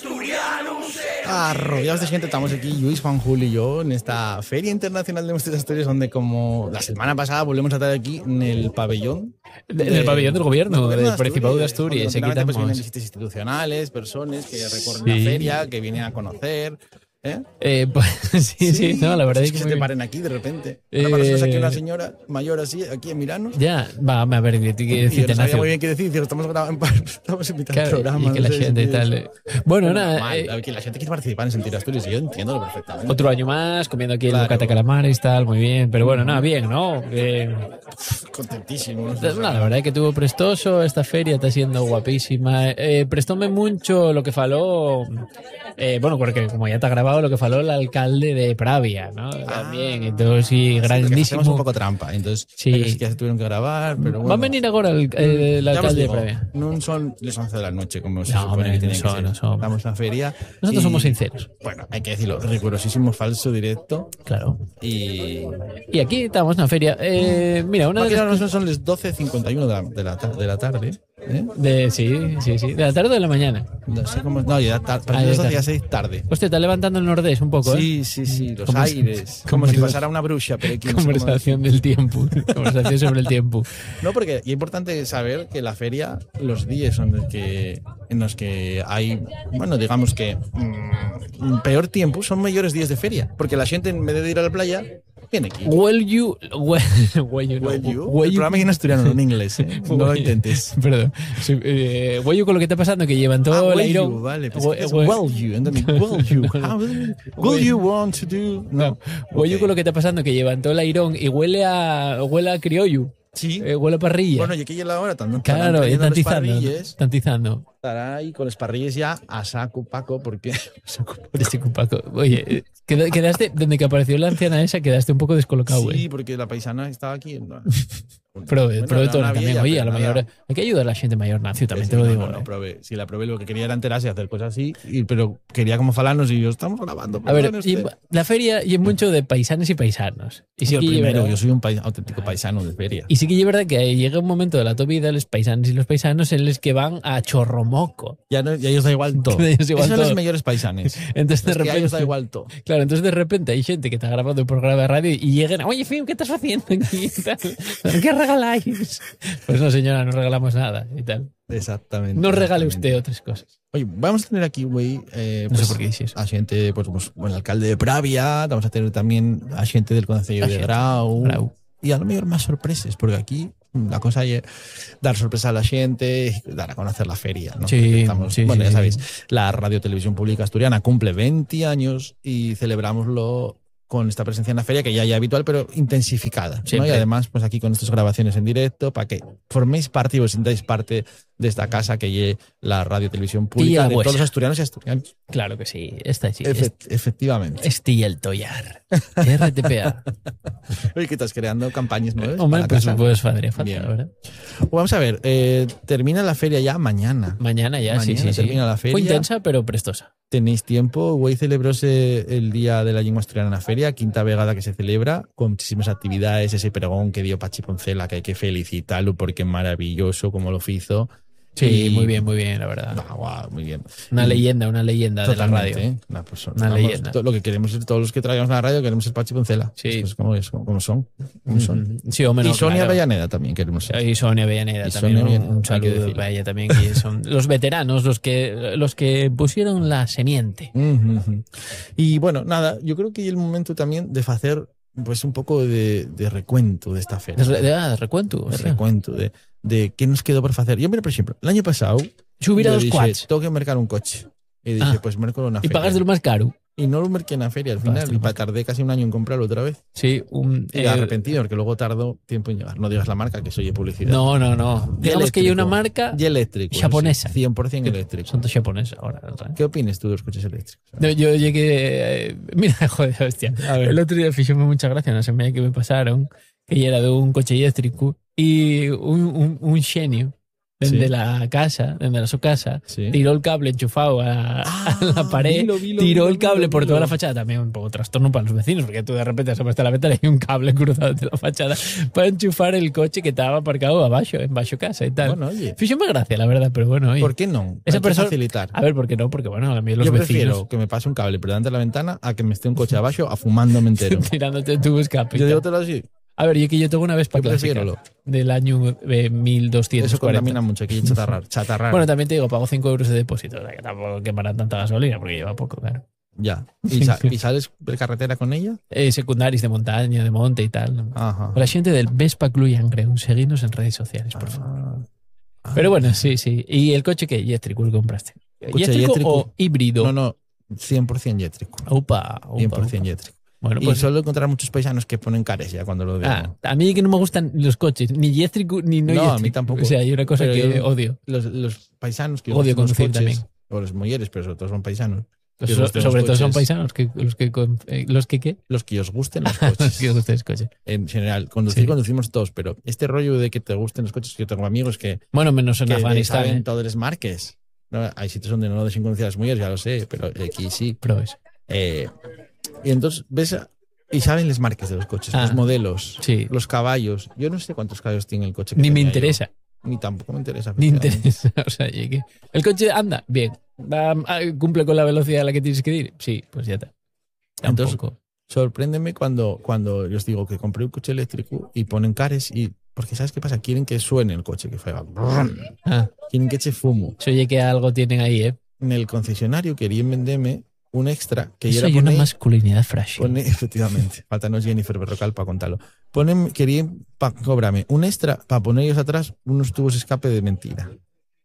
Rodeados de gente, estamos aquí, Luis, Juan, Julio y yo, en esta Feria Internacional de Muestras Asturias, donde como la semana pasada volvemos a estar aquí en el pabellón. En el pabellón del gobierno, del Principado de Asturias. Aquí Pues vienen visitas institucionales, personas que recorren la feria, que vienen a conocer. Pues, sí, no, la verdad es que se te paren aquí de repente. Para aquí una señora mayor así, aquí en Mirano. Ya, va, a ver, ¿qué decir? No sabía muy bien qué decir, estamos grabando, estamos invitando al programa. Y que la gente y tal. Bueno, nada. Que la gente quiere participar en Sentir Asturias, y yo entiendo perfectamente. Otro año más, comiendo aquí el bocata calamares y tal, muy bien. Pero bueno, nada, bien, ¿no? Contentísimo. La verdad es que estuvo prestoso, esta feria está siendo guapísima. Prestóme mucho lo que faló, bueno, porque como ya está grabado, lo que faló el alcalde de Pravia, ¿no? También, entonces sí, grandísimo. Hacemos un poco trampa, entonces sí que se tuvieron que grabar, pero bueno. Va a venir ahora el alcalde de Pravia. No son las 11 de la noche, como se supone que tienen que ser. Estamos en la feria. Nosotros somos sinceros. Bueno, hay que decirlo, rigurosísimo falso directo. Claro. Y aquí estamos en la feria. Mira, una de las... son las 12:51 de la tarde. Sí, de la tarde o de la mañana. No sé cómo. No, ya ya 6 tarde. Hostia, está levantando el nordés un poco, Sí, los aires. Como si pasara una bruxa. Pero aquí conversación del tiempo. Conversación sobre el tiempo. No, porque es importante saber que la feria, los días en los que hay, bueno, digamos que peor tiempo, son mayores días de feria. Porque la gente, en vez de ir a la playa, viene aquí. El programa es en asturiano, no en inglés. No lo intentes. Perdón. Huello con lo que está pasando, que llevan todo el airón. Vale, pues will you want to do? No. Huello con lo que está pasando, que llevan todo el airón y huele a criollo. Sí. Huele a parrilla. Bueno, y aquí ya la hora también. Claro, están tizando. Estará ahí con las parrillas ya a saco Paco, porque... Paco. Oye, quedaste, desde que apareció la anciana esa, quedaste un poco descolocado, Sí, porque la paisana estaba aquí. Prove todo también. Oye, a lo mejor hay que ayudar a la gente mayor, Nacio, también te lo digo. Si la probé, lo que quería era enterarse y hacer cosas así, pero quería como falarnos y yo estamos grabando. A ver, la feria y es mucho de paisanes y paisanos. Y sí, yo soy un auténtico paisano de feria. Y sí que es verdad que llega un momento de la tu vida, los paisanos y los paisanos, en los que van a chorromoco. Ya ellos da igual todo. Esos son los mayores paisanes. Entonces de repente, a ellos da igual todo. Claro, entonces de repente hay gente que está grabando un programa de radio y llegan, oye, Fim, ¿qué estás haciendo aquí? ¿Qué regaláis? Pues no, señora, no regalamos nada y tal. Exactamente. No regale usted otras cosas. Oye, vamos a tener aquí, güey, no sé por qué dices. A gente, bueno, el alcalde de Pravia, vamos a tener también a gente del Concello de Grau. Y a lo mejor más sorpresas, porque aquí la cosa es dar sorpresa a la gente, dar a conocer la feria, ¿no? Sí, ya sabéis, la Radio Televisión Pública Asturiana cumple 20 años y celebramos con esta presencia en la feria, que ya es habitual, pero intensificada, ¿no? Y además, pues aquí con estas grabaciones en directo, para que forméis parte y os sintáis parte de esta casa que es la Radio Televisión Pública de todos los asturianos y asturianos. Claro que sí, esta sí. Efectivamente. Esti el Toyar. RTPA. Oye, ¿qué estás creando? ¿Campañas nuevas? Hombre, pues podría falta, ¿verdad? Vamos a ver, termina la feria ya mañana. Mañana ya, sí. Termina la feria. Fue intensa, pero prestosa. Tenéis tiempo. Güey, celebróse el Día de la Lengua Asturiana en la feria, quinta vegada que se celebra, con muchísimas actividades, ese pregón que dio Pachi Poncela, que hay que felicitarlo porque es maravilloso como lo hizo. Sí, muy bien, la verdad. Muy bien. Una leyenda de la radio. Una leyenda. Lo que queremos es, todos los que traigamos a la radio, queremos ser Pachi Poncela. Sí. Como son. Sí, o menos, y Sonia Avellaneda también queremos ser. Y Sonia Avellaneda también. Un saludo para ella también. Que son los veteranos, los que pusieron la semiente. Y bueno, nada, yo creo que es el momento también de hacer pues un poco de recuento de esta feria. De recuento. Recuento de qué nos quedó por hacer. Yo, mira, por ejemplo, el año pasado subir a dos quads. Tengo que mercar un coche. Y dije, pues merco una feria. Y pagas de lo más caro. Y no lo merqué en la feria al final. Y tardé casi un año en comprarlo otra vez. Sí. Y arrepentido, porque luego tardó tiempo en llegar. No digas la marca, que soy publicidad. No. Digamos que hay una marca y eléctrico. Japonesa. 100% eléctrico. Son todos japoneses ahora. ¿Qué opinas tú de los coches eléctricos? Yo llegué... mira, joder, hostia. El otro día fíjame mucha gracia, no sé que me pasaron, que era de un coche eléctrico y un genio desde la casa, desde su casa, tiró el cable enchufado a la pared, tiró el cable por toda la fachada. También un poco trastorno para los vecinos, porque tú de repente asomas a la ventana y hay un cable cruzado de la fachada para enchufar el coche que estaba aparcado abajo, en bajo casa y tal. Bueno, oye. Fíjame gracia, la verdad, pero bueno, oye. ¿Por qué no? Esa Hay que persona, facilitar. A ver, ¿por qué no? Porque bueno, a mí los Yo vecinos... prefiero que me pase un cable por delante de la ventana a que me esté un coche abajo afumándome entero. Tirándote tu escape. Yo digo todo así. A ver, yo tengo una Vespa clásica del año 1240. Eso contamina mucho, hay que chatarrar. Bueno, también te digo, pago 5 euros de depósito, o sea, que tampoco quemarán tanta gasolina porque lleva poco, claro. Ya. ¿Y sales de carretera con ella? Secundaris de montaña, de monte y tal. Ajá. Con la gente del Vespa Club Yangreu, seguidnos en redes sociales, por favor. Pero bueno, sí. ¿Y el coche qué? ¿Eléctrico lo compraste? ¿Eléctrico o híbrido? No, 100% eléctrico. Opa. 100% eléctrico. Bueno, y pues, suelo encontrar muchos paisanos que ponen cares ya cuando lo digo. A mí que no me gustan los coches, ni eléctrico ni no eléctrico. A mí tampoco. O sea, hay una cosa que odio. Los paisanos que odio conducir coches, también. O los mujeres, pero sobre todo son paisanos. Sobre todo son paisanos los que ¿qué? Los que os gusten los coches. Los que os gusten los coches. En general, conducimos todos, pero este rollo de que te gusten los coches, que yo tengo amigos que... Bueno, menos en Afganistán. Saben todas las marcas. No, hay sitios donde no dejen conducir a las mujeres, ya lo sé, pero aquí sí. Probes. Y entonces ves... Y saben las marcas de los coches, los modelos, los caballos. Yo no sé cuántos caballos tiene el coche. Ni me interesa. Ni tampoco me interesa. Ni interesa. O sea, el coche anda bien. ¿Cumple con la velocidad a la que tienes que ir? Sí, pues ya está. Entonces, sorpréndeme cuando yo os digo que compré un coche eléctrico y ponen cares y... Porque ¿sabes qué pasa? Quieren que suene el coche, que fue... Quieren que eche fumo. Oye, que algo tienen ahí, ¿eh? En el concesionario querían venderme un extra que eso hay una masculinidad frágil. Efectivamente, faltanos Jennifer Berrocal para contarlo. Querían cobrarme un extra para poner ellos atrás unos tubos de escape de mentira.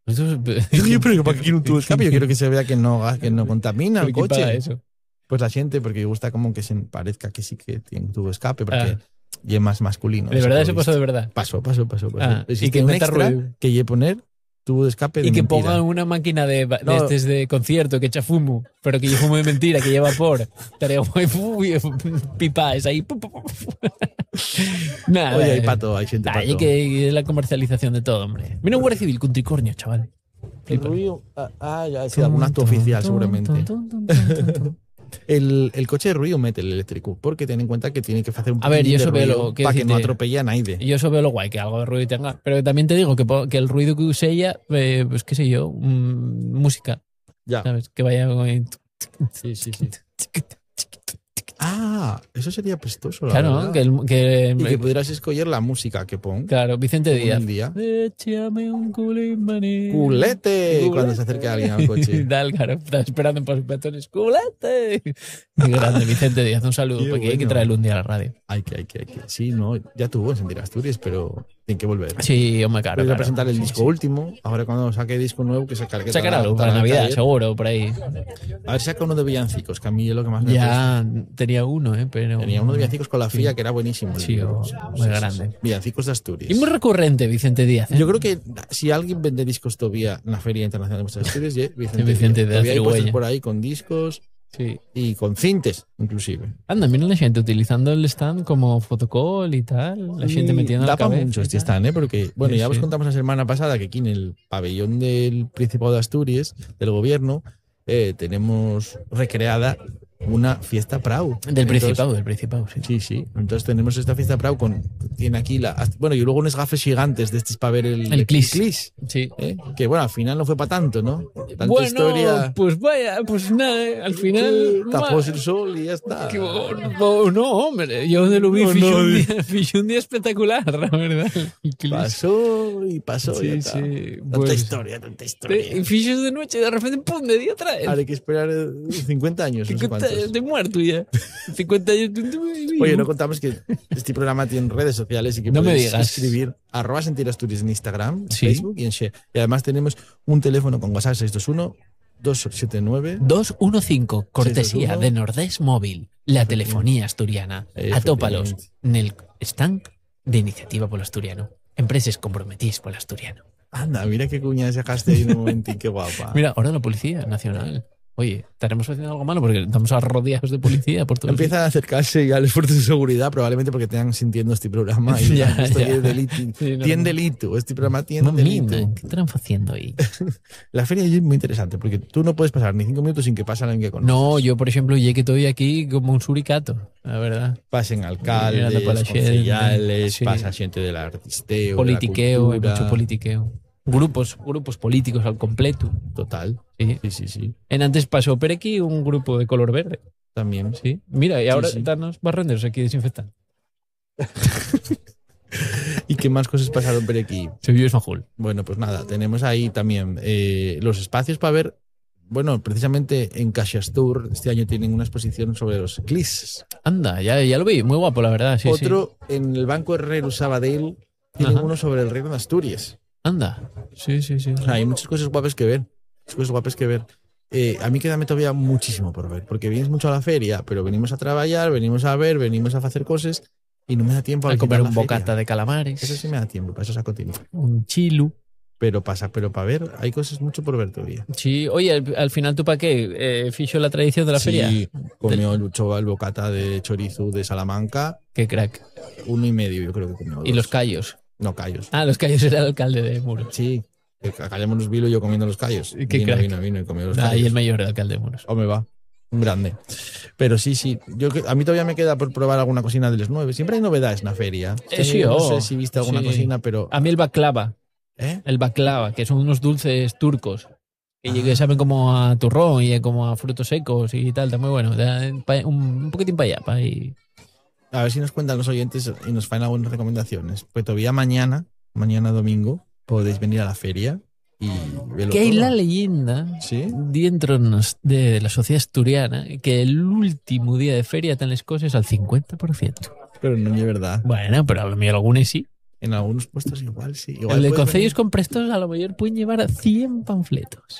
Pero ¿para qué quiero un tubo de escape? Yo quiero que se vea que no contamina el coche. Eso? Pues la gente, porque gusta como que se parezca que sí que tiene un tubo de escape, porque y es más masculino. ¿De verdad eso pasó de verdad? Pasó. Y que un extra que lleve poner tubo de escape de y que mentira. pongan una máquina de concierto que echa fumo, pero que lleva fumo de mentira, que lleva vapor. Estaría pipa es ahí. Nada. Oye, hay pato, hay gente pato. Hay que la comercialización de todo, hombre. Mira un guardia civil con tricornio, chaval. El ruido. Ya ha sido algún acto oficial, seguramente. El coche de ruido mete el eléctrico, porque ten en cuenta que tiene que hacer un poquito de ruido para que no atropelle a nadie. Yo eso veo lo guay, que algo de ruido tenga. Pero también te digo que el ruido que use ella, pues qué sé yo, música. Ya. ¿Sabes? Que vaya con... Sí. Eso sería prestoso, la verdad. Y que pudieras escoger la música que ponga. Claro, Vicente Díaz. Échame un culete. Cuando se acerque alguien al coche. Dale, claro, está esperando por sus peatones. ¡Culete! Muy grande, Vicente Díaz. Un saludo, porque hay que traerlo un día a la radio. Hay que. Sí, no, ya tuvo en Sentir Asturias, pero tiene que volver. Sí, hombre, claro. Voy a presentar el disco último. Ahora cuando saque disco nuevo, que sacará. Sacará algo para Navidad, seguro, por ahí. A ver si saca uno de villancicos, que a mí es lo que más me gusta. Tenía uno, pero... Tenía uno de villancicos con la FIA que era buenísimo. Sí, muy grande. Villancicos de Asturias. Y muy recurrente, Vicente Díaz. Yo creo que si alguien vende discos todavía en la Feria Internacional de Música de Asturias, Vicente Díaz. Todavía hay puestos por ahí con discos y con cintes, inclusive. Anda, mira la gente utilizando el stand como fotocall y tal. La gente metiendo la cabeza. Da mucho este stand, porque, bueno, ya os contamos la semana pasada que aquí en el pabellón del Principado de Asturias, del gobierno, tenemos recreada una fiesta Prau. Del Principado, sí. Sí. Entonces tenemos esta fiesta Prau tiene aquí y luego unos gafes gigantes de estos para ver el Clis. Sí. Que bueno, al final no fue para tanto, ¿no? Tanta historia. Pues vaya, pues nada, al final. Tapó el sol y ya está. No, hombre, yo de lo vi fiché un día espectacular, la verdad. Pasó. Sí. Tanta historia. Y fiches de noche, de repente, pum, de día otra vez. Ahora hay que esperar 50 años. 50 años de muerto ya. 50 años. Oye, no contamos que este programa tiene redes sociales y que no puedes escribir @sentirasturias en Instagram, en Facebook y en Share. Y además tenemos un teléfono con WhatsApp 621-279-215, cortesía 621. de Nordés Móvil, la telefonía asturiana. Atópalos en el stand de Iniciativa por el Asturiano. Empresas comprometidas por el asturiano. Anda, mira qué cuña sacaste ahí en un momento y qué guapa. Mira, ahora la Policía Nacional. Oye, ¿estaremos haciendo algo malo? Porque estamos rodeados de policía por todo. Empiezan a acercarse ya al esfuerzo de seguridad, probablemente porque estén sintiendo este programa. Y Ya, esto ya. es delito. Sí, no, Tiene no. delito. Este programa tiene delito. ¿Qué están haciendo ahí? La feria es muy interesante porque tú no puedes pasar ni 5 minutos sin que pase alguien que conoces. No, yo, por ejemplo, llegué que estoy aquí como un suricato, la verdad. Pasen alcaldes, Mirando para la concejales, gente, sí. pasa gente del artisteo, Politiqueo, de hay la cultura. mucho politiqueo. Grupos políticos al completo. Total. Sí. Sí. En antes pasó por aquí un grupo de color verde. También. Sí. Mira, y ahora sí. están los barrenderos aquí desinfectando. ¿Y qué más cosas pasaron por aquí? Se vio Majul. Bueno, pues nada, tenemos ahí también los espacios para ver. Bueno, precisamente en Caxias Tour este año tienen una exposición sobre los eclipses. Anda, ya lo vi. Muy guapo, la verdad. Sí, Otro en el Banco Herrero Sabadell tienen Ajá. uno sobre el Reino de Asturias. Anda. Sí. O sea, hay muchas cosas guapas que ver. A mí queda todavía muchísimo por ver, porque vienes mucho a la feria, pero venimos a trabajar, venimos a ver, venimos a hacer cosas y no me da tiempo A comer visitar un la bocata feria. de calamares. Eso sí me da tiempo, para eso saco tiempo. Un chilu. Pero para ver, hay cosas mucho por ver todavía. Sí, oye, al final tú para qué? ¿Ficho la tradición de la feria? Sí, comió Lucho el bocata de chorizo de Salamanca, Qué crack. 1,5 yo creo que comió. Y los callos. No, callos. Ah, los callos era el alcalde de Muros. Sí, que callamos los vilos yo comiendo los callos. Qué crack. Vino y comió los Ah, callos. y el mayor era alcalde de Muros. O me va. Un grande. Pero sí. A mí todavía me queda por probar alguna cocina de los 9. Siempre hay novedades en la feria. Sí, no oh, sé si viste alguna sí. cocina, pero. A mí el baklava. ¿Eh? El baklava, que son unos dulces turcos. Que saben como a turrón y como a frutos secos y tal. Está muy bueno. Un poquitín para allá. Para ahí. A ver si nos cuentan los oyentes y nos faen algunas recomendaciones. Pues todavía mañana domingo, podéis venir a la feria y verlo Que hay todo. la leyenda ¿Sí? dentro de la sociedad asturiana que el último día de feria están las cosas al 50%. Pero no es verdad. Bueno, pero a lo mejor algunos sí. En algunos puestos igual sí. Igual El de puedes concellos venir con prestos a lo mejor pueden llevar 100 panfletos.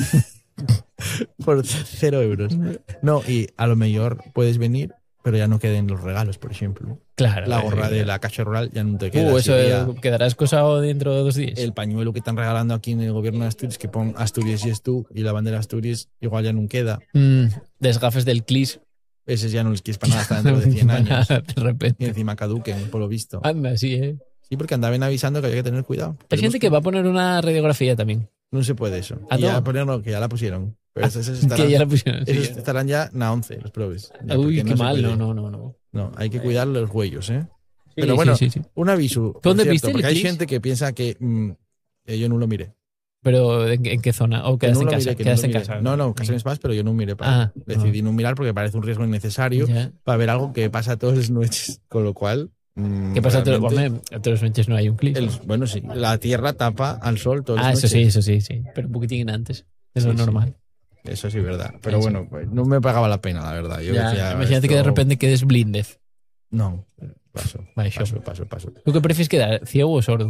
por 0 euros. No, y a lo mejor puedes venir, pero ya no queden los regalos, por ejemplo. Claro. La gorra de la Caixa Rural ya no te queda. Eso sería quedará escosado dentro de 2 días. el pañuelo que están regalando aquí en el gobierno de Asturias, que pon Asturias y es tú, y la bandera Asturias, igual ya no queda. Desgafes del CLIS. Ese ya no les quieres para nada hasta dentro de 100 años. De Y repente. encima caduquen, por lo visto. Anda, sí, ¿eh? Sí, porque andaban avisando que había que tener cuidado. Hay gente que va a poner una radiografía también. No se puede eso. ¿Ah, Y ya no? ponerlo, que ya la pusieron. Pero esos Que estarán, ya la pusieron. sí, esos ya. estarán ya na 11, los probes. Ya, Uy, porque qué no se mal. puede. No. No, hay que cuidar los huellos, ¿eh? Sí, Pero bueno, sí. un aviso. por ¿Dónde cierto, viste el porque hay eclipse? gente que piensa que yo no lo miré. Pero ¿en qué zona? ¿O Que quedaste no en lo casa? miré, que Quedaste no en lo miré. casa. No, casi mis más, pero yo no miré. Ah, Decidí no mirar porque parece un riesgo innecesario Ya. para ver algo que pasa todas las noches. Con lo cual. ¿Qué pasa? realmente, A todos los noches no hay un clip. bueno, sí. La tierra tapa al sol todas las Eso noches. sí. Pero un poquitín antes. Es Sí, lo sí. normal. Eso sí, verdad. Pero Eso. bueno, pues, no me pagaba la pena, la verdad. Yo Ya, decía, imagínate que de esto- repente quedes blindez. No, paso. Vale, show. Paso. ¿Tú qué prefieres quedar? ¿Ciego o sordo?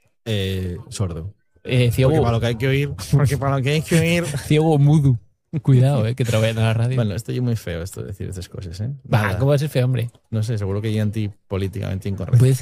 Sordo. Ciego, Porque para lo que hay que oír. ciego o mudo. Cuidado, que trabajan en la radio. Bueno, estoy muy feo esto de decir estas cosas, ¿eh? Va, Nada. ¿cómo va a ser feo, hombre? No sé, seguro que hay antipolíticamente incorrecto. Puede